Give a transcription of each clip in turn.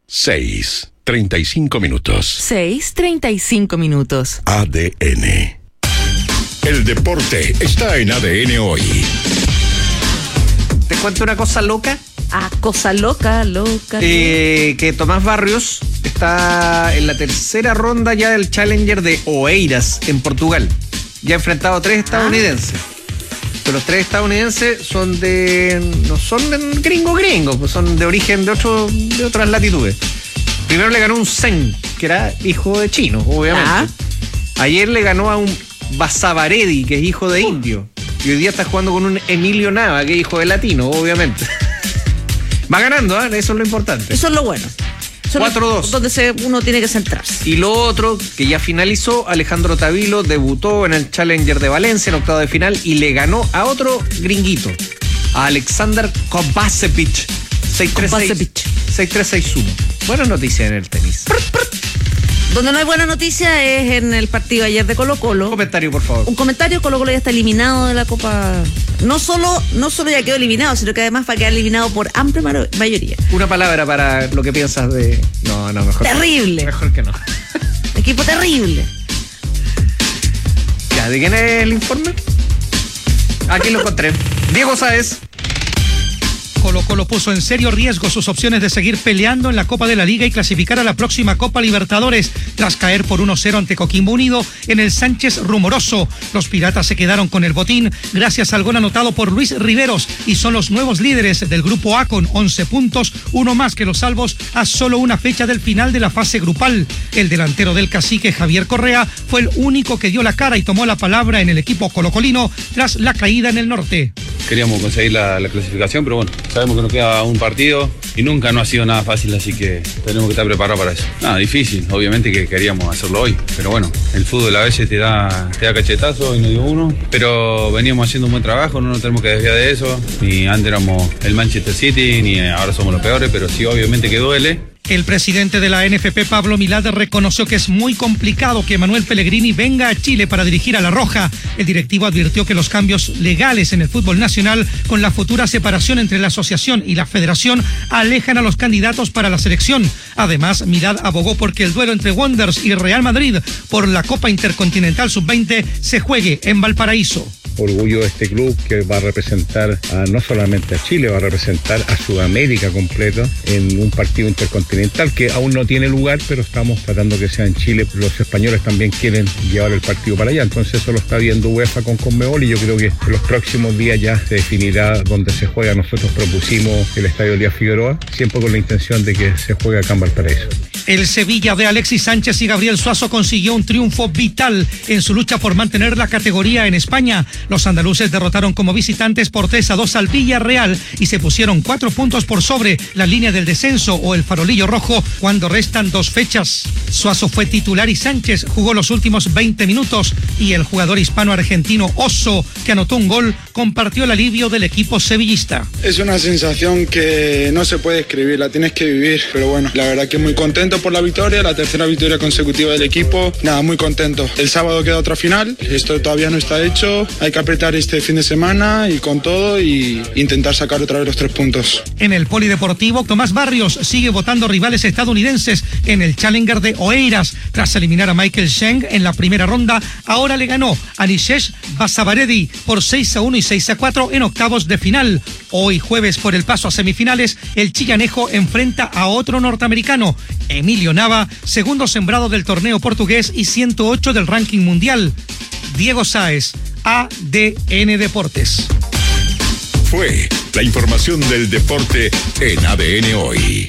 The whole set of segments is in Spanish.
6:35 minutos. 6:35 minutos. ADN. El deporte está en ADN hoy. ¿Te cuento una cosa loca? Cosa loca. Que Tomás Barrios está en la tercera ronda ya del Challenger de Oeiras en Portugal. Ya ha enfrentado a 3 estadounidenses. Pero los 3 estadounidenses no son gringos, pues son de origen de otras latitudes. Primero le ganó un Zen, que era hijo de chino, obviamente. Ayer le ganó a un Basavaredi, que es hijo de indio. Y hoy día está jugando con un Emilio Nava, que es hijo de latino, obviamente. Va ganando, eso es lo importante. Eso es lo bueno. 4-2. Donde uno tiene que centrarse. Y lo otro, que ya finalizó, Alejandro Tavilo debutó en el Challenger de Valencia en octavo de final y le ganó a otro gringuito, a Alexander Kovacevic. 6-3-6-1. Buena noticia en el tenis. Donde no hay buena noticia es en el partido ayer de Colo-Colo. Un comentario, por favor. Un comentario: Colo-Colo ya está eliminado de la Copa. No solo ya quedó eliminado, sino que además va a quedar eliminado por amplia mayoría. Una palabra para lo que piensas de... No, mejor. Terrible. Mejor que no. Equipo terrible. Ya, ¿de quién es el informe? Aquí lo encontré. Diego Sáez. Colo-Colo puso en serio riesgo sus opciones de seguir peleando en la Copa de la Liga y clasificar a la próxima Copa Libertadores tras caer por 1-0 ante Coquimbo Unido en el Sánchez Rumoroso. Los Piratas se quedaron con el botín gracias al gol anotado por Luis Riveros y son los nuevos líderes del Grupo A con 11 puntos, uno más que los salvos a solo una fecha del final de la fase grupal. El delantero del Cacique, Javier Correa, fue el único que dio la cara y tomó la palabra en el equipo colocolino tras la caída en el norte. Queríamos conseguir la clasificación, pero bueno, sabemos que nos queda un partido y nunca no ha sido nada fácil, así que tenemos que estar preparados para eso. Nada, difícil, obviamente que queríamos hacerlo hoy, pero bueno, el fútbol a veces te da cachetazo y no dio uno, pero veníamos haciendo un buen trabajo, no nos tenemos que desviar de eso, ni antes éramos el Manchester City, ni ahora somos los peores, pero sí, obviamente que duele. El presidente de la NFP, Pablo Milad, reconoció que es muy complicado que Manuel Pellegrini venga a Chile para dirigir a La Roja. El directivo advirtió que los cambios legales en el fútbol nacional con la futura separación entre la asociación y la federación alejan a los candidatos para la selección. Además, Milad abogó porque el duelo entre Wanderers y Real Madrid por la Copa Intercontinental Sub-20 se juegue en Valparaíso. Orgullo de este club que va a representar no solamente a Chile, va a representar a Sudamérica completo en un partido intercontinental que aún no tiene lugar, pero estamos tratando que sea en Chile. Los españoles también quieren llevar el partido para allá, entonces eso lo está viendo UEFA con Conmebol y yo creo que en los próximos días ya se definirá dónde se juega. Nosotros propusimos el Estadio Elías Figueroa, siempre con la intención de que se juegue acá en Valparaíso. El Sevilla de Alexis Sánchez y Gabriel Suazo consiguió un triunfo vital en su lucha por mantener la categoría en España. Los andaluces derrotaron como visitantes por 3-2 al Villarreal y se pusieron 4 puntos por sobre la línea del descenso o el farolillo rojo cuando restan 2 fechas. Suazo fue titular y Sánchez jugó los últimos 20 minutos y el jugador hispano-argentino Oso, que anotó un gol, compartió el alivio del equipo sevillista. Es una sensación que no se puede escribir, la tienes que vivir, pero bueno, la verdad que muy contento por la victoria, la tercera victoria consecutiva del equipo, nada, muy contento. El sábado queda otra final, esto todavía no está hecho, hay que apretar este fin de semana y con todo y intentar sacar otra vez los 3 puntos. En el polideportivo, Tomás Barrios sigue votando rivales estadounidenses en el Challenger de Oeiras. Tras eliminar a Michael Cheng en la primera ronda, ahora le ganó a Nishesh Basavaredi por 6-1 y 6-4 en octavos de final. Hoy jueves, por el paso a semifinales, el chillanejo enfrenta a otro norteamericano, Emilio Nava, segundo sembrado del torneo portugués y 108 del ranking mundial. Diego Sáez, ADN Deportes. Fue la información del deporte en ADN hoy.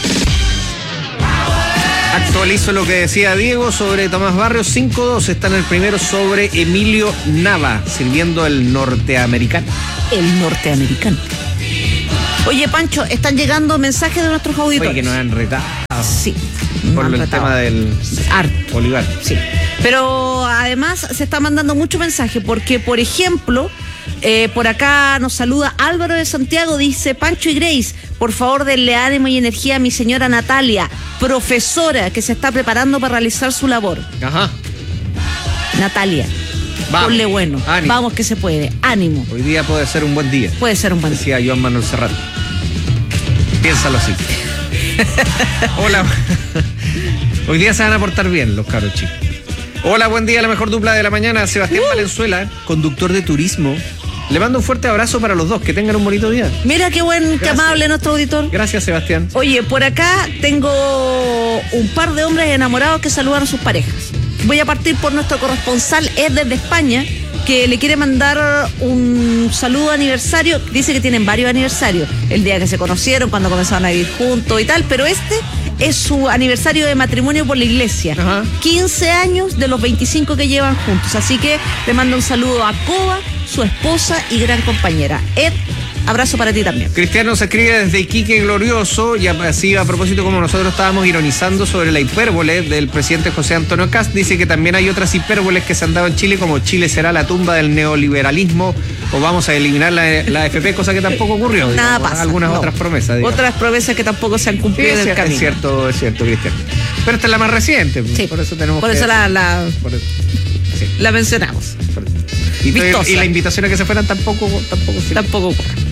Actualizo lo que decía Diego sobre Tomás Barrios. 5-2 está en el primero sobre Emilio Nava, sirviendo el norteamericano. El norteamericano. Oye, Pancho, están llegando mensajes de nuestros auditores. Oye, que nos han retado. Sí. Por el tema del Olivar. Sí. Pero además se está mandando mucho mensaje porque, por ejemplo, por acá nos saluda Álvaro de Santiago, dice: Pancho y Grace, por favor denle ánimo y energía a mi señora Natalia, profesora que se está preparando para realizar su labor. Ajá. Natalia, vamos, ponle bueno, ánimo. Vamos que se puede, ánimo. Hoy día puede ser un buen día. Puede ser un buen día. Decía Joan Manuel Serrat. Piénsalo así. Hola. Hoy día se van a portar bien los caros chicos. Hola, buen día, la mejor dupla de la mañana. Sebastián Valenzuela, conductor de turismo. Le mando un fuerte abrazo para los dos. Que tengan un bonito día. Mira qué qué amable nuestro auditor. Gracias, Sebastián. Oye, por acá tengo un par de hombres enamorados que saludan a sus parejas. Voy a partir por nuestro corresponsal, es desde España, que le quiere mandar un saludo de aniversario. Dice que tienen varios aniversarios. El día que se conocieron, cuando comenzaron a vivir juntos y tal, pero este es su aniversario de matrimonio por la iglesia. Ajá. 15 años de los 25 que llevan juntos. Así que le mando un saludo a Coba, su esposa y gran compañera. Ed, abrazo para ti también. Cristiano se escribe desde Iquique Glorioso, y así a propósito, como nosotros estábamos ironizando sobre la hipérbole del presidente José Antonio Kast, dice que también hay otras hipérboles que se han dado en Chile, como Chile será la tumba del neoliberalismo o vamos a eliminar la AFP, cosa que tampoco ocurrió. Nada pasa. Algunas otras promesas. Digamos. Otras promesas que tampoco se han cumplido en el camino. Es cierto, Cristiano. Pero esta es la más reciente. Sí. Por eso tenemos por que... eso sí. La mencionamos. Y la invitación a que se fueran tampoco ocurre.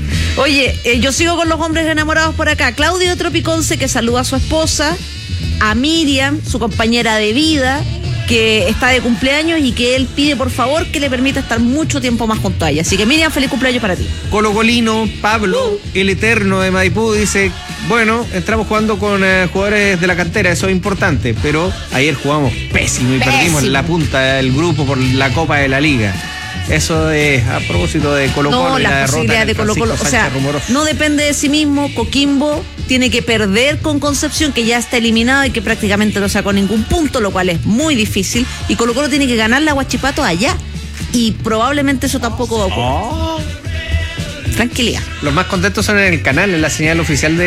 Oye, yo sigo con los hombres enamorados por acá. Claudio Tropiconce, que saluda a su esposa, a Miriam, su compañera de vida, que está de cumpleaños y que él pide por favor que le permita estar mucho tiempo más junto a ella. Así que Miriam, feliz cumpleaños para ti. Colocolino, Pablo, el eterno de Maipú, dice, bueno, entramos jugando con jugadores de la cantera, eso es importante, pero ayer jugamos pésimo y perdimos la punta del grupo por la Copa de la Liga. Eso es a propósito de Colo-Colo. No, la posibilidad de Colo-Colo, o sea, no depende de sí mismo. Coquimbo tiene que perder con Concepción, que ya está eliminado y que prácticamente no sacó ningún punto, lo cual es muy difícil. Y Colo-Colo tiene que ganar la Huachipato allá. Y probablemente eso tampoco va a ocurrir. Tranquilidad. Los más contentos son en el canal, en la señal oficial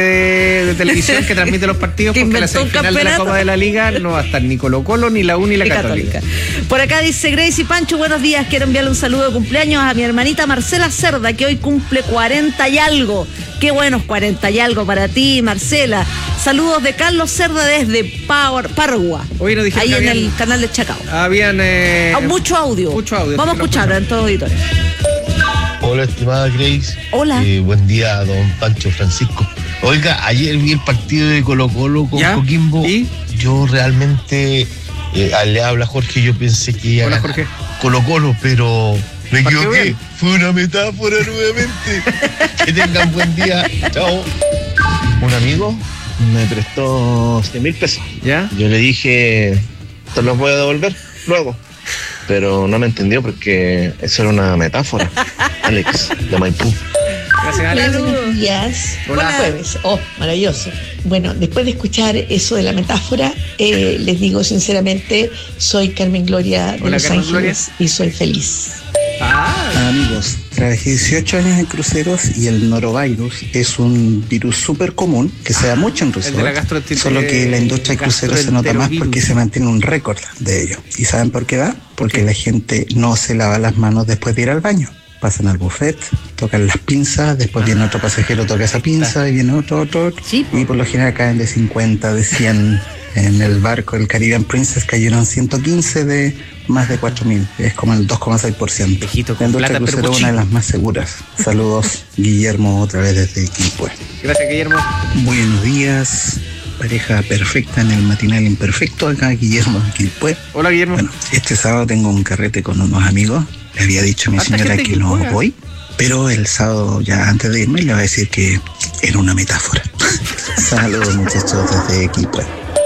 de televisión que transmite los partidos, porque la semifinal de la Copa de la Liga no va a estar ni Colo-Colo, ni la U, ni la Católica. Por acá dice Grace y Pancho, buenos días, quiero enviarle un saludo de cumpleaños a mi hermanita Marcela Cerda, que hoy cumple 40 y algo. Qué buenos 40 y algo para ti, Marcela. Saludos de Carlos Cerda desde Pargua. Hoy nos dijeron ahí en el canal de Chacao. Habían mucho audio. Vamos a escuchar en todos los auditores. Hola, estimada Grace. Hola. Buen día, don Pancho Francisco. Oiga, ayer vi el partido de Colo-Colo con Coquimbo. ¿Y? Yo realmente, le habla Jorge, yo pensé que iba a ganar Colo-Colo, pero me equivoqué. Bien. Fue una metáfora nuevamente. Que tengan buen día. Chao. Un amigo me prestó 100,000 pesos. ¿Ya? Yo le dije, te los voy a devolver luego. Pero no me entendió porque eso era una metáfora. Alex, de Maipú. Gracias, Alex. Buenos días. Hola. Jueves. Oh, maravilloso. Bueno, después de escuchar eso de la metáfora, les digo sinceramente, soy Carmen Gloria de Los Ángeles y soy feliz. Amigos, trabajé 18 años en cruceros y el norovirus es un virus súper común que se da mucho en cruceros. Solo que la industria de cruceros se nota más porque se mantiene un récord de ello. ¿Y saben por qué da? Porque la gente no se lava las manos después de ir al baño. Pasan al buffet, tocan las pinzas, después viene otro pasajero, toca esa pinza y viene otro. Sí. Y por lo general caen de 50, de 100. En el barco del Caribbean Princess cayeron 115 de más de 4.000. Es como el 2,6%. La industria crucero es una de las más seguras. Saludos, Guillermo, otra vez desde Quilpué. Gracias, Guillermo. Buenos días. Pareja perfecta en el matinal imperfecto. Acá Guillermo de Quilpué. Hola, Guillermo. Bueno, este sábado tengo un carrete con unos amigos. Le había dicho a mi señora que no voy, pero el sábado, ya antes de irme, le voy a decir que era una metáfora. Saludos, muchachos, desde Quilpué.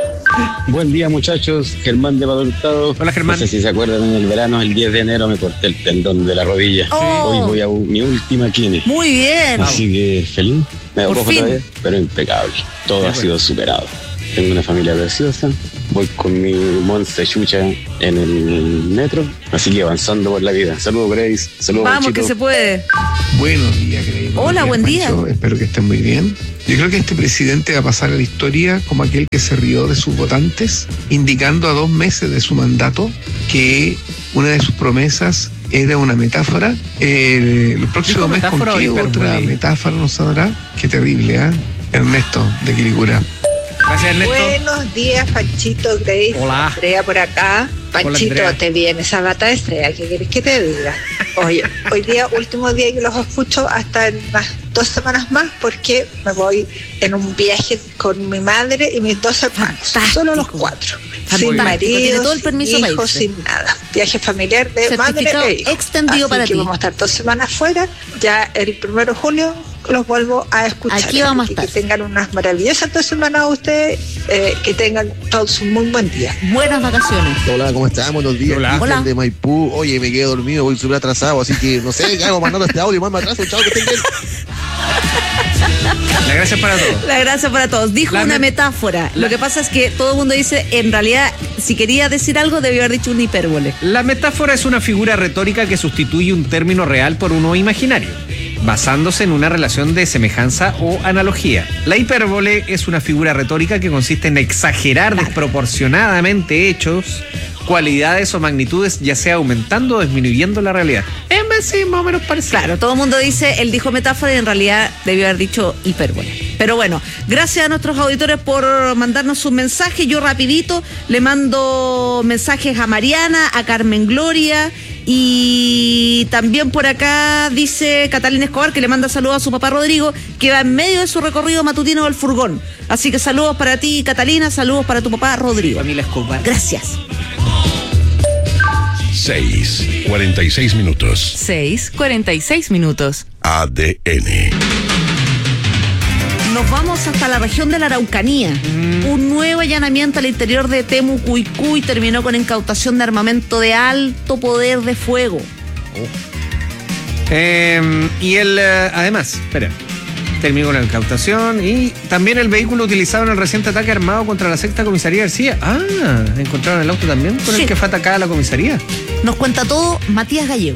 Buen día, muchachos. Germán de Padre Hurtado. Hola, Germán. No sé si se acuerdan, en el verano, el 10 de enero me corté el tendón de la rodilla. Hoy voy a mi última quine. Muy bien. Así que feliz. Me da poco todavía, pero impecable. Todo ha sido superado. Tengo una familia preciosa. Voy con mi Monster Chucha en el metro. Así que avanzando por la vida. Saludos, Grace. Saludos, vamos, Panchito. Que se puede. Buenos días, Grace. Hola, buen día. Pancho. Espero que estén muy bien. Yo creo que este presidente va a pasar a la historia como aquel que se rió de sus votantes, indicando a 2 meses de su mandato que una de sus promesas era una metáfora. El próximo mes, ¿con qué otra metáfora nos dará? Qué terrible, ¿eh? Ernesto, de Quilicura. Gracias, Ernesto. Buenos días, Panchito, Grace. Hola. Andrea por acá. Panchito, hola, te viene esa bata de estrella. ¿Qué quieres que te diga? Oye, hoy día, último día que los escucho, hasta en las 2 semanas más porque me voy en un viaje con mi madre y mis 2 hermanos. Fantástico. Solo los 4. Sin Fantástico. marido, Tiene todo el permiso sin para hijos, irse. sin nada. Viaje familiar de madre Certificado e hijo. extendido Así para que ti. vamos a estar 2 semanas fuera. Ya el 1 de julio los vuelvo a escuchar. Aquí vamos a Así estar. que tengan unas maravillosas 2 semanas ustedes, que tengan todos un muy buen día. Buenas vacaciones. Hola, ¿cómo están? Buenos días. Hola. Cristian Hola. de Maipú. Oye, me quedé dormido, voy súper atrasado, así que no sé, ¿qué hago mandando este audio? Más me atraso, chao, que estén bien. La gracia es para todos. La gracia para todos. Dijo una metáfora. Lo que pasa es que todo el mundo dice, en realidad, si quería decir algo, debió haber dicho una hipérbole. La metáfora es una figura retórica que sustituye un término real por uno imaginario, basándose en una relación de semejanza o analogía. La hipérbole es una figura retórica que consiste en exagerar desproporcionadamente hechos, cualidades o magnitudes, ya sea aumentando o disminuyendo la realidad. Sí, más o menos parecido. Claro, todo el mundo dice, él dijo metáfora y en realidad debió haber dicho hipérbole. Pero bueno, gracias a nuestros auditores por mandarnos sus mensajes. Yo rapidito le mando mensajes a Mariana, a Carmen Gloria, y también por acá dice Catalina Escobar que le manda saludos a su papá Rodrigo, que va en medio de su recorrido matutino del furgón. Así que saludos para ti, Catalina, saludos para tu papá Rodrigo. Familia Escobar. Gracias. 6:46 minutos. 6:46 minutos. ADN. Nos vamos hasta la región de la Araucanía. Un nuevo allanamiento al interior de Temucuicui terminó con incautación de armamento de alto poder de fuego. Y además, espera, terminó con la incautación y también el vehículo utilizado en el reciente ataque armado contra la 6ª Comisaría García. ¿Encontraron el auto también con el que fue atacada la comisaría? Nos cuenta todo Matías Gallego.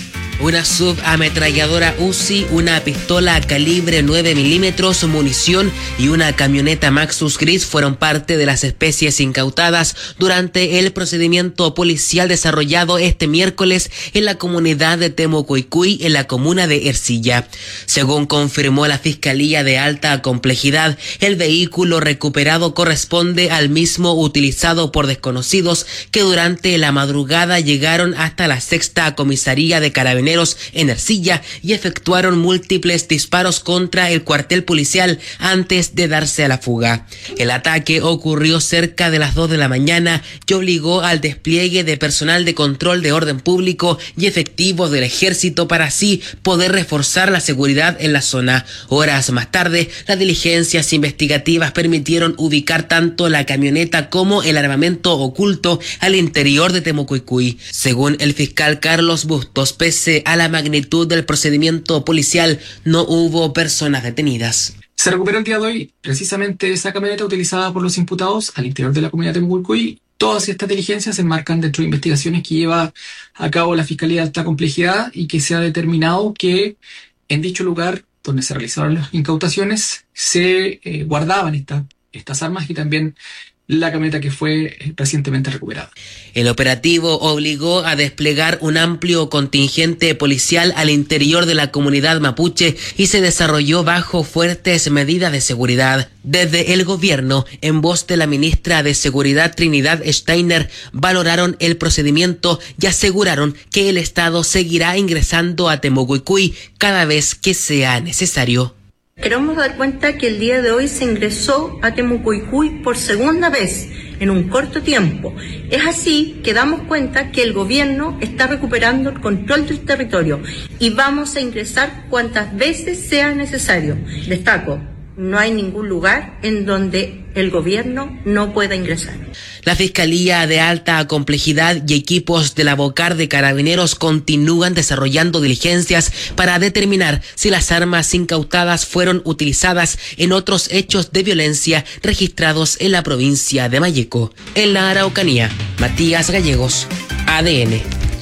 Una subametralladora Uzi, una pistola calibre 9 milímetros, munición y una camioneta Maxus gris fueron parte de las especies incautadas durante el procedimiento policial desarrollado este miércoles en la comunidad de Temucuicui, en la comuna de Ercilla. Según confirmó la Fiscalía de Alta Complejidad, el vehículo recuperado corresponde al mismo utilizado por desconocidos que durante la madrugada llegaron hasta la 6ª Comisaría de Carabineros en Ercilla y efectuaron múltiples disparos contra el cuartel policial antes de darse a la fuga. El ataque ocurrió cerca de las 2 de la mañana y obligó al despliegue de personal de control de orden público y efectivos del ejército para así poder reforzar la seguridad en la zona. Horas más tarde, las diligencias investigativas permitieron ubicar tanto la camioneta como el armamento oculto al interior de Temucuicui. Según el fiscal Carlos Bustos, pese a la magnitud del procedimiento policial, no hubo personas detenidas. Se recuperó el día de hoy precisamente esa camioneta utilizada por los imputados al interior de la comunidad de Temucuicui. Todas estas diligencias se enmarcan dentro de investigaciones que lleva a cabo la Fiscalía de Alta Complejidad y que se ha determinado que en dicho lugar donde se realizaron las incautaciones se guardaban estas armas y también la camioneta que fue recientemente recuperada. El operativo obligó a desplegar un amplio contingente policial al interior de la comunidad mapuche y se desarrolló bajo fuertes medidas de seguridad. Desde el gobierno, en voz de la ministra de Seguridad Trinidad Steiner, valoraron el procedimiento y aseguraron que el Estado seguirá ingresando a Temucuicui cada vez que sea necesario. Queremos dar cuenta que el día de hoy se ingresó a Temucuicui por segunda vez en un corto tiempo. Es así que damos cuenta que el gobierno está recuperando el control del territorio y vamos a ingresar cuantas veces sea necesario. Destaco, no hay ningún lugar en donde el gobierno no pueda ingresar. La Fiscalía de Alta Complejidad y equipos de la Bocar de Carabineros continúan desarrollando diligencias para determinar si las armas incautadas fueron utilizadas en otros hechos de violencia registrados en la provincia de Malleco. En la Araucanía, Matías Gallegos, ADN.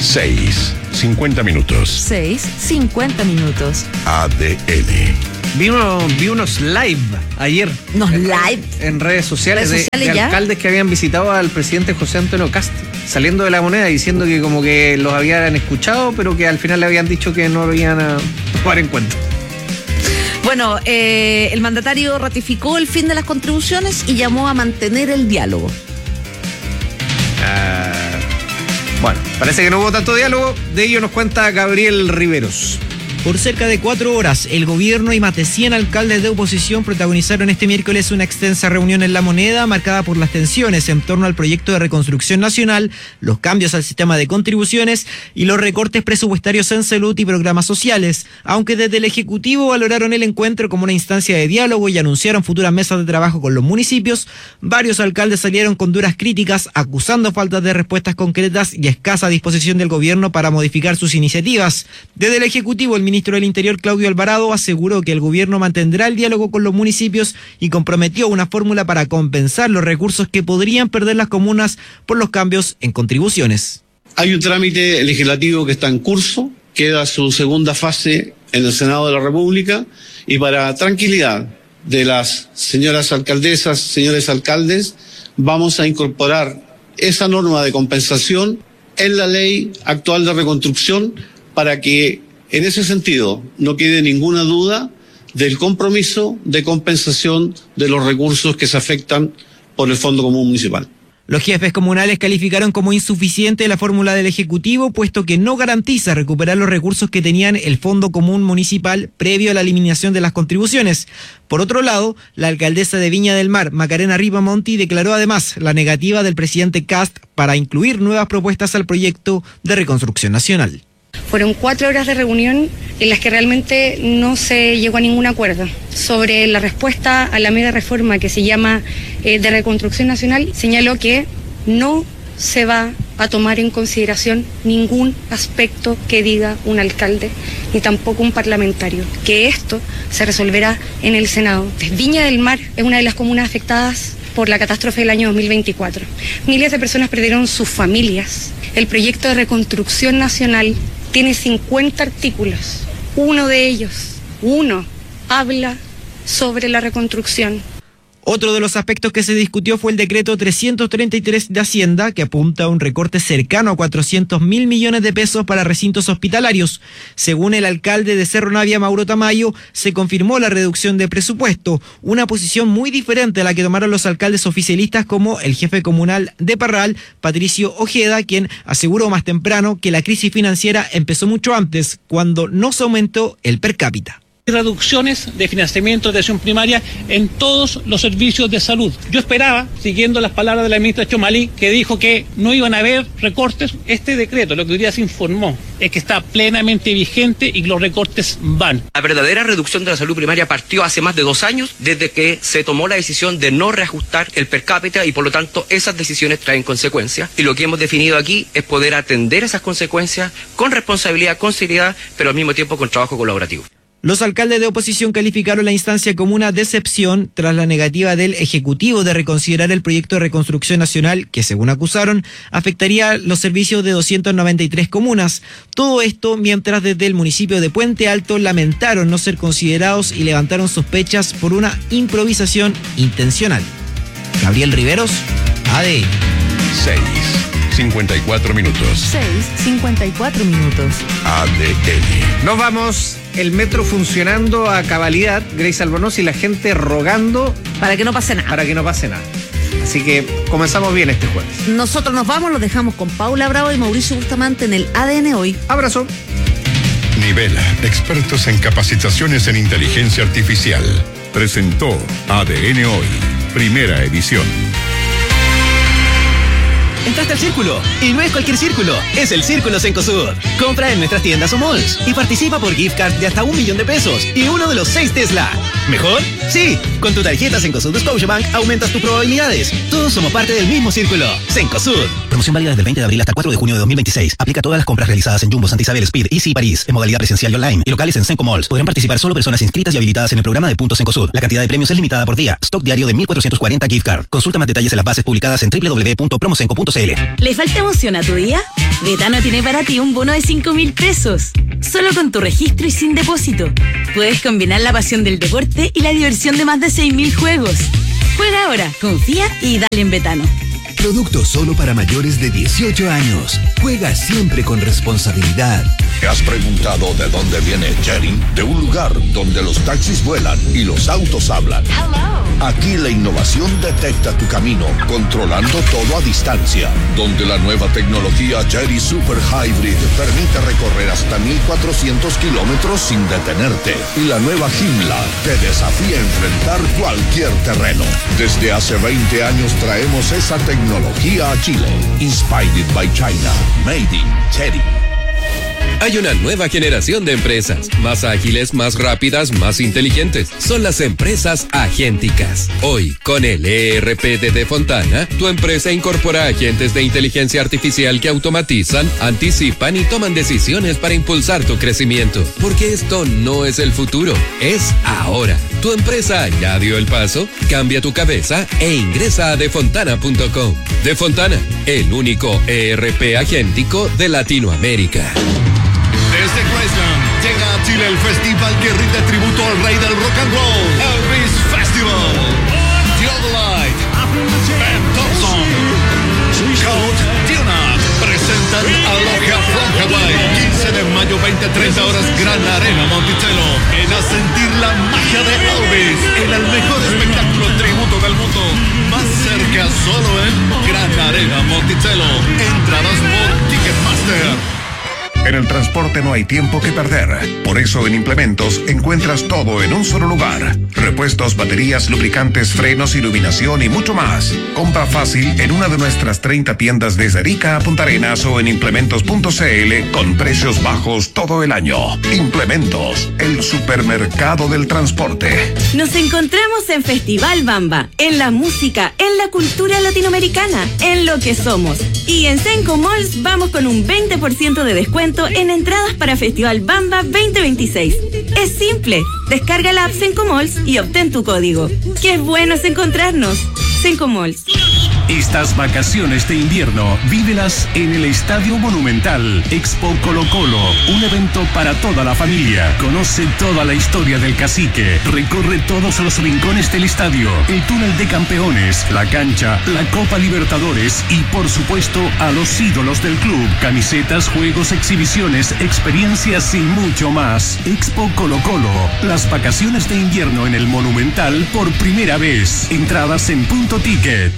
6:50 minutos. 6:50 minutos. ADN. Vi unos live ayer. ¿Unos live? En redes sociales, de alcaldes que habían visitado al presidente José Antonio Kast, saliendo de La Moneda, diciendo que como que los habían escuchado, pero que al final le habían dicho que no lo iban a tomar en cuenta. Bueno, el mandatario ratificó el fin de las contribuciones y llamó a mantener el diálogo. Bueno, parece que no hubo tanto diálogo. De ello nos cuenta Gabriel Riveros. Por cerca de 4 horas, el gobierno y más de 100 alcaldes de oposición protagonizaron este miércoles una extensa reunión en La Moneda marcada por las tensiones en torno al proyecto de reconstrucción nacional, los cambios al sistema de contribuciones y los recortes presupuestarios en salud y programas sociales. Aunque desde el Ejecutivo valoraron el encuentro como una instancia de diálogo y anunciaron futuras mesas de trabajo con los municipios, varios alcaldes salieron con duras críticas, acusando faltas de respuestas concretas y escasa disposición del gobierno para modificar sus iniciativas. Desde el Ejecutivo, el ministro del Interior, Claudio Alvarado, aseguró que el gobierno mantendrá el diálogo con los municipios y comprometió una fórmula para compensar los recursos que podrían perder las comunas por los cambios en contribuciones. Hay un trámite legislativo que está en curso, queda su segunda fase en el Senado de la República, y para tranquilidad de las señoras alcaldesas, señores alcaldes, vamos a incorporar esa norma de compensación en la ley actual de reconstrucción para que en ese sentido no quede ninguna duda del compromiso de compensación de los recursos que se afectan por el Fondo Común Municipal. Los jefes comunales calificaron como insuficiente la fórmula del Ejecutivo, puesto que no garantiza recuperar los recursos que tenían el Fondo Común Municipal previo a la eliminación de las contribuciones. Por otro lado, la alcaldesa de Viña del Mar, Macarena Ripamonti, declaró además la negativa del presidente Kast para incluir nuevas propuestas al proyecto de reconstrucción nacional. Fueron 4 horas de reunión en las que realmente no se llegó a ningún acuerdo sobre la respuesta a la media reforma que se llama de reconstrucción nacional. Señaló que no se va a tomar en consideración ningún aspecto que diga un alcalde ni tampoco un parlamentario, que esto se resolverá en el Senado. Viña del Mar es una de las comunas afectadas por la catástrofe del año 2024. Miles de personas perdieron sus familias. El proyecto de reconstrucción nacional tiene 50 artículos. Uno de ellos habla sobre la reconstrucción. Otro de los aspectos que se discutió fue el decreto 333 de Hacienda, que apunta a un recorte cercano a 400.000 millones de pesos para recintos hospitalarios. Según el alcalde de Cerro Navia, Mauro Tamayo, se confirmó la reducción de presupuesto, una posición muy diferente a la que tomaron los alcaldes oficialistas como el jefe comunal de Parral, Patricio Ojeda, quien aseguró más temprano que la crisis financiera empezó mucho antes, cuando no se aumentó el per cápita. Reducciones de financiamiento de atención primaria en todos los servicios de salud. Yo esperaba, siguiendo las palabras de la ministra Chomalí, que dijo que no iban a haber recortes. Este decreto, lo que hoy día se informó, es que está plenamente vigente y los recortes van. La verdadera reducción de la salud primaria partió hace más de 2 años, desde que se tomó la decisión de no reajustar el per cápita, y por lo tanto esas decisiones traen consecuencias. Y lo que hemos definido aquí es poder atender esas consecuencias con responsabilidad, con seriedad, pero al mismo tiempo con trabajo colaborativo. Los alcaldes de oposición calificaron la instancia como una decepción tras la negativa del Ejecutivo de reconsiderar el proyecto de reconstrucción nacional que, según acusaron, afectaría los servicios de 293 comunas. Todo esto mientras desde el municipio de Puente Alto lamentaron no ser considerados y levantaron sospechas por una improvisación intencional. Gabriel Riveros, ADN. 6:54 minutos. 6:54 minutos. ADN. Nos vamos. El metro funcionando a cabalidad, Grace Albornoz, y la gente rogando para que no pase nada. Así que comenzamos bien este jueves. Nosotros nos vamos, los dejamos con Paula Bravo y Mauricio Bustamante en el ADN Hoy. Abrazo. Nivela, expertos en capacitaciones en inteligencia artificial. Presentó ADN Hoy, primera edición. Entraste al círculo, y no es cualquier círculo, es el Círculo Cencosud. Compra en nuestras tiendas o malls y participa por gift card de hasta $1 millón y uno de los 6 Tesla. ¿Mejor? Sí, con tu tarjeta Cencosud de Scotiabank aumentas tus probabilidades. Todos somos parte del mismo círculo. Cencosud. Promoción válida desde el 20 de abril hasta el 4 de junio de 2026. Aplica a todas las compras realizadas en Jumbo, Santa Isabel, Speed, Easy y París, en modalidad presencial y online, y locales en Cenco Malls. Podrán participar solo personas inscritas y habilitadas en el programa de Puntos Cencosud. La cantidad de premios es limitada por día. Stock diario de 1.440 gift card. Consulta más detalles en las bases publicadas en www.promocenco.cl. ¿Le falta emoción a tu día? Betano tiene para ti un bono de 5.000 pesos. Solo con tu registro y sin depósito. Puedes combinar la pasión del deporte y la diversión de más de 6.000 juegos. Juega ahora, confía y dale en Betano. Producto solo para mayores de 18 años. Juega siempre con responsabilidad. ¿Te has preguntado de dónde viene Chery? De un lugar donde los taxis vuelan y los autos hablan. Aquí la innovación detecta tu camino, controlando todo a distancia. Donde la nueva tecnología Chery Super Hybrid permite recorrer hasta 1,400 kilómetros sin detenerte. Y la nueva Joomla te desafía a enfrentar cualquier terreno. Desde hace 20 años traemos esa tecnología a Chile. Inspired by China. Made in Chery. Hay una nueva generación de empresas, más ágiles, más rápidas, más inteligentes. Son las empresas agénticas. Hoy, con el ERP de Defontana, tu empresa incorpora agentes de inteligencia artificial que automatizan, anticipan y toman decisiones para impulsar tu crecimiento. Porque esto no es el futuro, es ahora. ¿Tu empresa ya dio el paso? Cambia tu cabeza e ingresa a defontana.com. Defontana, el único ERP agéntico de Latinoamérica. Desde Graceland llega a Chile el festival que rinde tributo al rey del rock and roll, Elvis Festival. Theodolite, Ben Thompson, Count Dionat presentan a Logia from Hawaii. 15 de mayo, 20-30 horas, Gran Arena Monticello. Ven a sentir la magia de Elvis en el mejor espectáculo tributo del mundo. Más cerca solo en Gran Arena Monticello. Entradas por Ticketmaster. En el transporte no hay tiempo que perder. Por eso en Implementos encuentras todo en un solo lugar. Repuestos, baterías, lubricantes, frenos, iluminación y mucho más. Compra fácil en una de nuestras 30 tiendas desde Arica a Punta Arenas o en implementos.cl con precios bajos todo el año. Implementos, el supermercado del transporte. Nos encontramos en Festival Bamba, en la música, en la cultura latinoamericana, en lo que somos. Y en Senco Malls vamos con un 20% de descuento en entradas para Festival Bamba 2026. Es simple, descarga la app Senco Malls y obtén tu código. ¡Qué bueno es encontrarnos! Senco Malls. Estas vacaciones de invierno, vívelas en el Estadio Monumental. Expo Colo Colo, un evento para toda la familia. Conoce toda la historia del cacique. Recorre todos los rincones del estadio, el túnel de campeones, la cancha, la Copa Libertadores y, por supuesto, a los ídolos del club. Camisetas, juegos, exhibiciones, experiencias y mucho más. Expo Colo Colo, las vacaciones de invierno en el Monumental por primera vez. Entradas en Punto Ticket.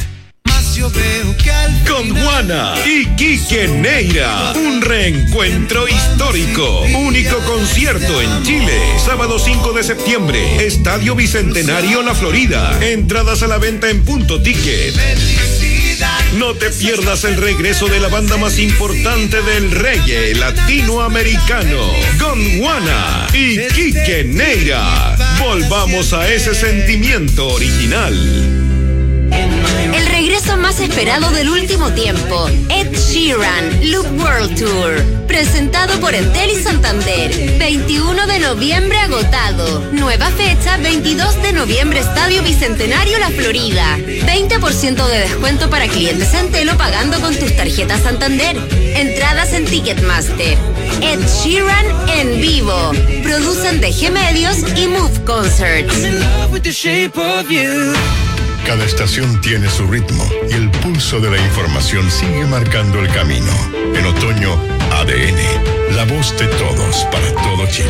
Con Juana y Quique Neira, un reencuentro histórico. Único concierto en Chile. Sábado 5 de septiembre, Estadio Bicentenario La Florida. Entradas a la venta en Punto Ticket. No te pierdas el regreso de la banda más importante del reggae latinoamericano, Gondwana y Quique Neira. Volvamos a ese sentimiento original. El regreso más esperado del último tiempo, Ed Sheeran, Loop World Tour, presentado por Entel y Santander, 21 de noviembre agotado, nueva fecha 22 de noviembre Estadio Bicentenario La Florida, 20% de descuento para clientes Entel pagando con tus tarjetas Santander, entradas en Ticketmaster. Ed Sheeran en vivo, producen DG Medios y Move Concerts. Cada estación tiene su ritmo y el pulso de la información sigue marcando el camino. En otoño, ADN, la voz de todos para todo Chile.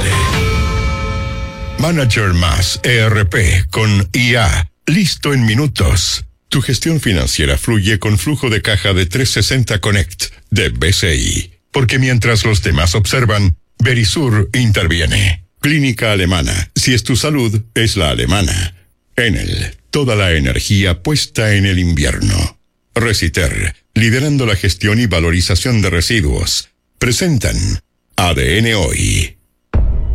Manager Más ERP con IA, listo en minutos. Tu gestión financiera fluye con flujo de caja de 360 Connect de BCI. Porque mientras los demás observan, Verisur interviene. Clínica Alemana, si es tu salud, es la alemana. Enel, toda la energía puesta en el invierno. Reciter, liderando la gestión y valorización de residuos. Presentan ADN Hoy.